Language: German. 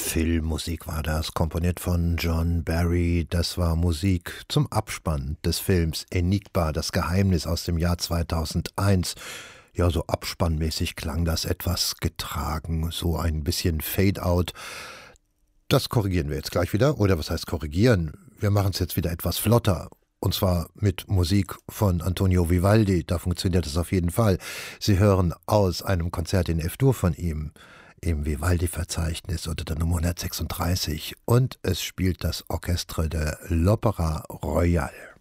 Filmmusik war das, komponiert von John Barry. Das war Musik zum Abspann des Films Enigma, das Geheimnis aus dem Jahr 2001. Ja, so abspannmäßig klang das etwas getragen, so ein bisschen Fade-out. Das korrigieren wir jetzt gleich wieder. Oder was heißt korrigieren? Wir machen es jetzt wieder etwas flotter. Und zwar mit Musik von Antonio Vivaldi. Da funktioniert es auf jeden Fall. Sie hören aus einem Konzert in F-Dur von ihm im Vivaldi-Verzeichnis unter der Nummer 136. Und es spielt das Orchestre de l'Opéra Royal.